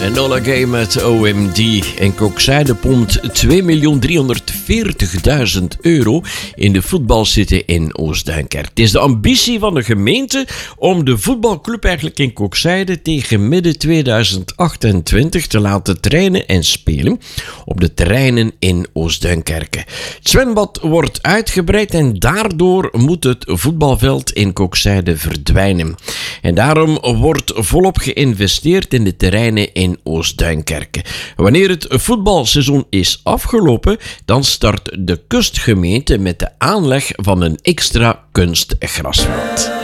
Enola Gay met OMD. En Kokzijde pompt €2.340.000 in de voetbalcity in Oostduinkerk. Het is de ambitie van de gemeente om de voetbalclub eigenlijk in Kokzijde tegen midden 2028 te laten trainen en spelen op de terreinen in Oostduinkerke. Het zwembad wordt uitgebreid en daardoor moet het voetbalveld in Kokzijde verdwijnen. En daarom wordt volop geïnvesteerd in de terreinen in Oostduinkerke. Wanneer het voetbalseizoen is afgelopen, dan start de kustgemeente met de aanleg van een extra kunstgrasveld.